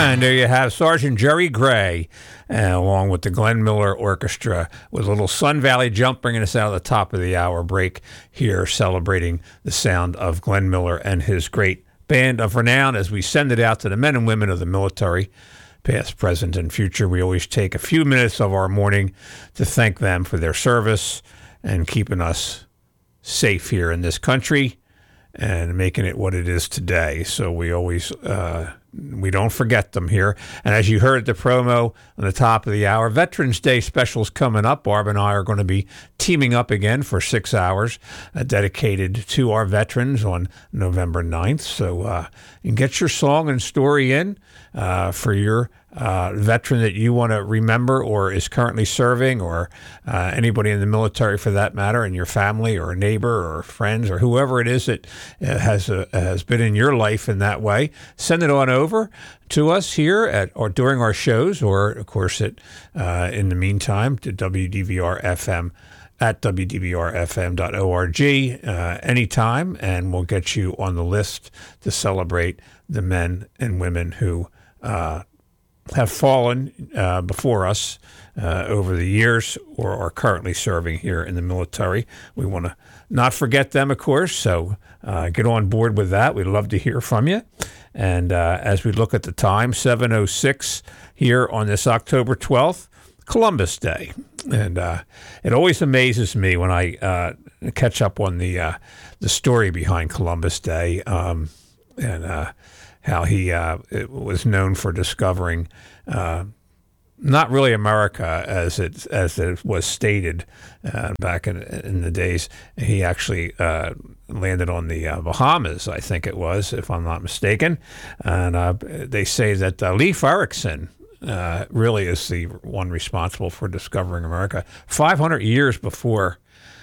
And there you have Sergeant Jerry Gray, along with the Glenn Miller Orchestra, with a little Sun Valley Jump, bringing us out of the top of the hour break here, celebrating the sound of Glenn Miller and his great band of renown as we send it out to the men and women of the military, past, present, and future. We always take a few minutes of our morning to thank them for their service and keeping us safe here in this country and making it what it is today. So we always we don't forget them here. And as you heard the promo on the top of the hour, Veterans Day specials coming up. Barb and I are going to be teaming up again for 6 hours dedicated to our veterans on November 9th. So you can get your song and story in for your veteran that you want to remember or is currently serving, or anybody in the military for that matter, and your family or a neighbor or friends or whoever it is that has been in your life in that way. Send it on over to us here at or during our shows, or of course in the meantime to WDVR FM at WDVRFM.org anytime, and we'll get you on the list to celebrate the men and women who have fallen before us over the years or are currently serving here in the military. We want to not forget them, of course, so get on board with that. We'd love to hear from you. And as we look at the time, 7:06 here on this October 12th, Columbus Day. And it always amazes me when I catch up on the story behind Columbus Day, and how he was known for discovering not really America as it was stated back in the days. He actually landed on the Bahamas, I think it was, if I'm not mistaken. And they say that Leif Erikson really is the one responsible for discovering America 500 years before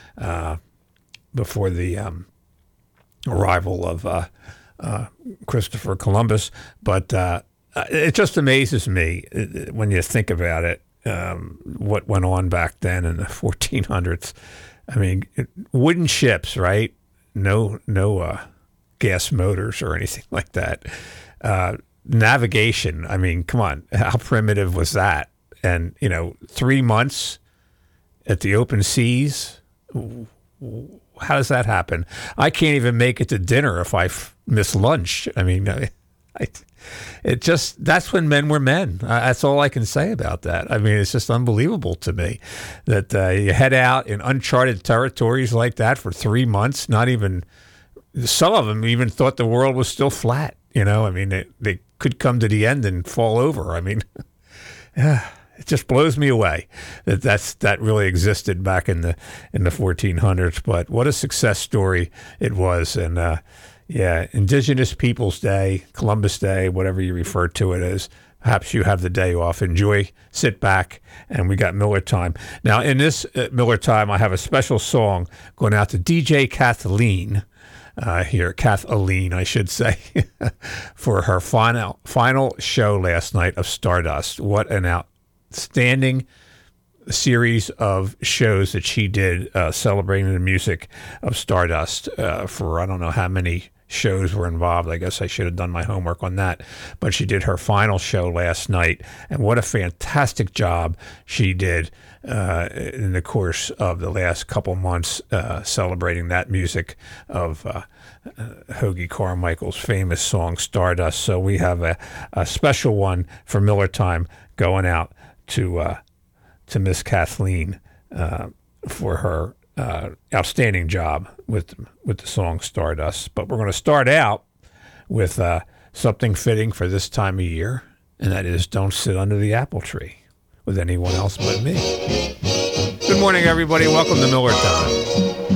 the arrival of Christopher Columbus. But it just amazes me when you think about it, what went on back then in the 1400s. I mean, wooden ships, right? No gas motors or anything like that. Navigation, I mean, come on, how primitive was that? And, 3 months at the open seas, how does that happen? I can't even make it to dinner if I miss lunch. I mean, that's when men were men. That's all I can say about that. I mean, it's just unbelievable to me that you head out in uncharted territories like that for 3 months. Not even, some of them even thought the world was still flat. I mean, they could come to the end and fall over. I mean, it just blows me away that really existed back in the 1400s. But what a success story it was. And Indigenous Peoples Day, Columbus Day, whatever you refer to it as. Perhaps you have the day off. Enjoy, sit back, and we got Miller Time. Now, in this Miller Time, I have a special song going out to DJ Kathleen here, Kathleen, I should say, for her final show last night of Stardust. What an outstanding series of shows that she did celebrating the music of Stardust for I don't know how many shows were involved. I guess I should have done my homework on that. But she did her final show last night, and what a fantastic job she did in the course of the last couple months celebrating that music of Hoagy Carmichael's famous song Stardust. So we have a special one for Miller Time going out to Miss Kathleen for her outstanding job with the song Stardust. But we're going to start out with something fitting for this time of year, and that is Don't Sit Under the Apple Tree with anyone else but me. Good morning, everybody. Welcome to Miller Time.